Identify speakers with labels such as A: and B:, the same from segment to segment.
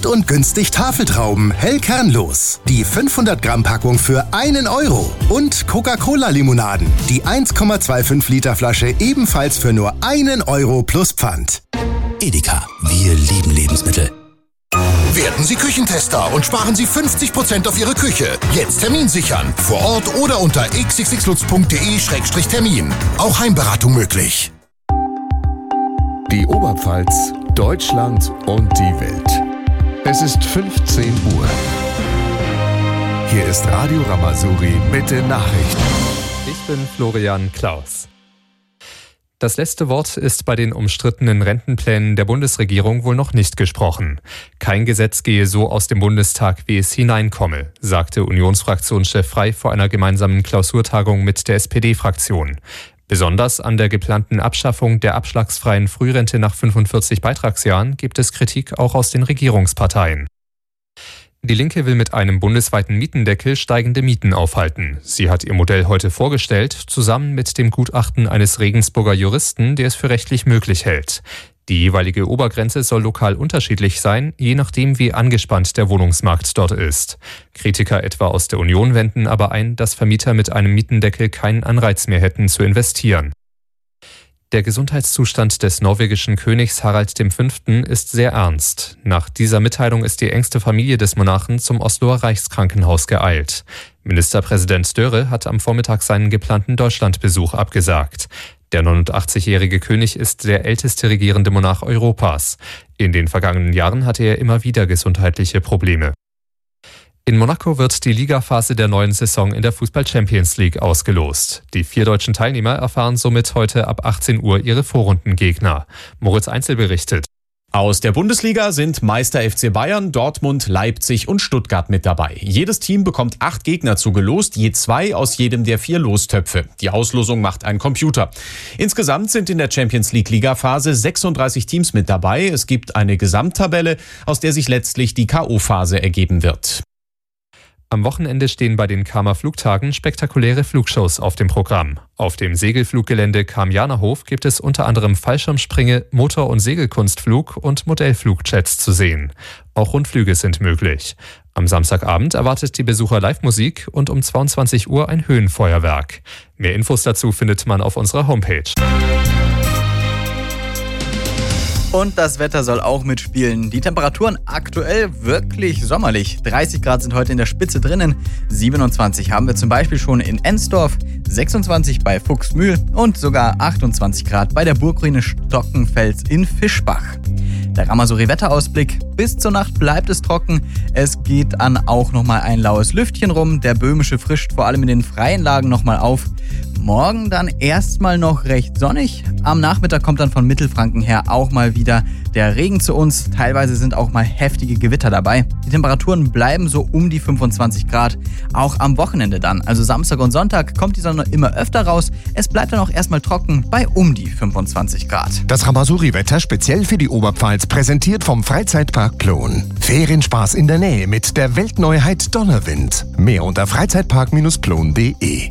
A: und günstig Tafeltrauben, hell kernlos. Die 500 Gramm Packung für 1 Euro. Und Coca-Cola-Limonaden. Die 1,25 Liter Flasche ebenfalls für nur 1 Euro plus Pfand.
B: Edeka, wir lieben Lebensmittel.
C: Werden Sie Küchentester und sparen Sie 50% auf Ihre Küche. Jetzt Termin sichern. Vor Ort oder unter xxxlutz.de/termin. Auch Heimberatung möglich.
D: Die Oberpfalz, Deutschland und die Welt. Es ist 15 Uhr. Hier ist Radio Ramazouri mit den Nachrichten.
E: Ich bin Florian Klaus. Das letzte Wort ist bei den umstrittenen Rentenplänen der Bundesregierung wohl noch nicht gesprochen. Kein Gesetz gehe so aus dem Bundestag, wie es hineinkomme, sagte Unionsfraktionschef Frey vor einer gemeinsamen Klausurtagung mit der SPD-Fraktion. Besonders an der geplanten Abschaffung der abschlagsfreien Frührente nach 45 Beitragsjahren gibt es Kritik auch aus den Regierungsparteien. Die Linke will mit einem bundesweiten Mietendeckel steigende Mieten aufhalten. Sie hat ihr Modell heute vorgestellt, zusammen mit dem Gutachten eines Regensburger Juristen, der es für rechtlich möglich hält. Die jeweilige Obergrenze soll lokal unterschiedlich sein, je nachdem wie angespannt der Wohnungsmarkt dort ist. Kritiker etwa aus der Union wenden aber ein, dass Vermieter mit einem Mietendeckel keinen Anreiz mehr hätten zu investieren. Der Gesundheitszustand des norwegischen Königs Harald V. ist sehr ernst. Nach dieser Mitteilung ist die engste Familie des Monarchen zum Osloer Reichskrankenhaus geeilt. Ministerpräsident Støre hat am Vormittag seinen geplanten Deutschlandbesuch abgesagt. Der 89-jährige König ist der älteste regierende Monarch Europas. In den vergangenen Jahren hatte er immer wieder gesundheitliche Probleme. In Monaco wird die Ligaphase der neuen Saison in der Fußball-Champions League ausgelost. Die 4 deutschen Teilnehmer erfahren somit heute ab 18 Uhr ihre Vorrundengegner. Moritz Einzel berichtet.
F: Aus der Bundesliga sind Meister FC Bayern, Dortmund, Leipzig und Stuttgart mit dabei. Jedes Team bekommt 8 Gegner zugelost, je 2 aus jedem der 4 Lostöpfe. Die Auslosung macht ein Computer. Insgesamt sind in der Champions League Ligaphase 36 Teams mit dabei. Es gibt eine Gesamttabelle, aus der sich letztlich die K.O.-Phase ergeben wird.
E: Am Wochenende stehen bei den Kama Flugtagen spektakuläre Flugshows auf dem Programm. Auf dem Segelfluggelände Kam-Jana-Hof gibt es unter anderem Fallschirmspringe, Motor- und Segelkunstflug und Modellflugjets zu sehen. Auch Rundflüge sind möglich. Am Samstagabend erwartet die Besucher Live-Musik und um 22 Uhr ein Höhenfeuerwerk. Mehr Infos dazu findet man auf unserer Homepage.
G: Und das Wetter soll auch mitspielen. Die Temperaturen aktuell wirklich sommerlich. 30 Grad sind heute in der Spitze drinnen. 27 haben wir zum Beispiel schon in Ensdorf, 26 bei Fuchsmühl und sogar 28 Grad bei der Burgruine Stockenfels in Fischbach. Der Ramazouri-Wetterausblick. Bis zur Nacht bleibt es trocken. Es geht dann auch nochmal ein laues Lüftchen rum. Der Böhmische frischt vor allem in den freien Lagen nochmal auf. Morgen dann erstmal noch recht sonnig. Am Nachmittag kommt dann von Mittelfranken her auch mal wieder der Regen zu uns. Teilweise sind auch mal heftige Gewitter dabei. Die Temperaturen bleiben so um die 25 Grad. Auch am Wochenende dann, also Samstag und Sonntag, kommt die Sonne immer öfter raus. Es bleibt dann auch erstmal trocken bei um die 25 Grad.
D: Das Ramazouri-Wetter speziell für die Oberpfalz präsentiert vom Freizeitpark Plon. Ferienspaß in der Nähe mit der Weltneuheit Donnerwind. Mehr unter freizeitpark-plon.de.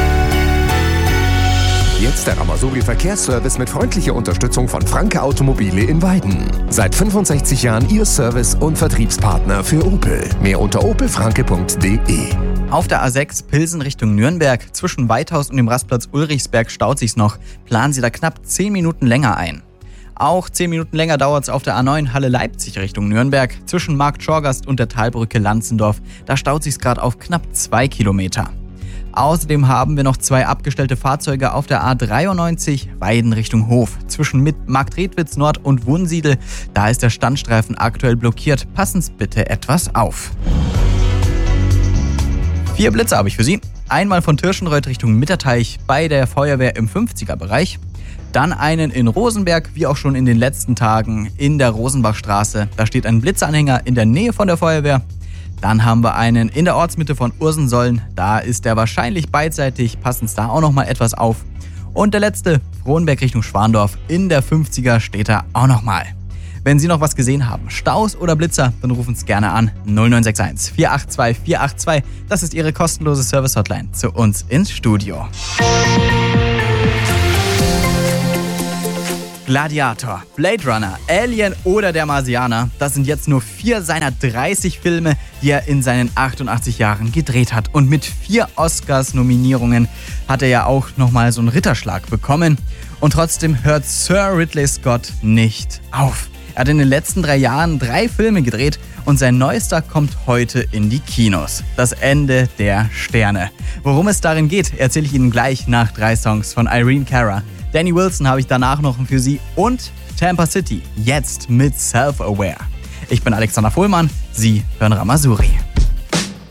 D: Jetzt der Ramazouri Verkehrsservice mit freundlicher Unterstützung von Franke Automobile in Weiden. Seit 65 Jahren Ihr Service- und Vertriebspartner für Opel. Mehr unter opelfranke.de.
G: Auf der A6 Pilsen Richtung Nürnberg, zwischen Weithaus und dem Rastplatz Ulrichsberg staut sich's noch. Planen Sie da knapp 10 Minuten länger ein. Auch 10 Minuten länger dauert es auf der A9 Halle Leipzig Richtung Nürnberg, zwischen Markt Schorgast und der Talbrücke Lanzendorf. Da staut sich's gerade auf knapp 2 Kilometer. Außerdem haben wir noch 2 abgestellte Fahrzeuge auf der A93 Weiden Richtung Hof. Zwischen Marktredwitz Nord und Wunsiedel, da ist der Standstreifen aktuell blockiert. Passen Sie bitte etwas auf. 4 Blitze habe ich für Sie. Einmal von Tirschenreuth Richtung Mitterteich bei der Feuerwehr im 50er-Bereich. Dann einen in Rosenberg, wie auch schon in den letzten Tagen, in der Rosenbachstraße. Da steht ein Blitzanhänger in der Nähe von der Feuerwehr. Dann haben wir einen in der Ortsmitte von Ursensollen. Da ist der wahrscheinlich beidseitig. Passen Sie da auch nochmal etwas auf. Und der letzte, Frohnberg Richtung Schwandorf. In der 50er steht er auch nochmal. Wenn Sie noch was gesehen haben, Staus oder Blitzer, dann rufen Sie gerne an 0961 482 482. Das ist Ihre kostenlose Service-Hotline zu uns ins Studio. Gladiator, Blade Runner, Alien oder Der Marsianer, das sind jetzt nur 4 seiner 30 Filme, die er in seinen 88 Jahren gedreht hat. Und mit 4 Oscars-Nominierungen hat er ja auch nochmal so einen Ritterschlag bekommen. Und trotzdem hört Sir Ridley Scott nicht auf. Er hat in den letzten 3 Jahren 3 Filme gedreht und sein neuester kommt heute in die Kinos. Das Ende der Sterne. Worum es darin geht, erzähle ich Ihnen gleich nach 3 Songs von Irene Cara. Danny Wilson habe ich danach noch für Sie und Tampa City, jetzt mit Self-Aware. Ich bin Alexander Vohlmann, Sie hören Ramazouri.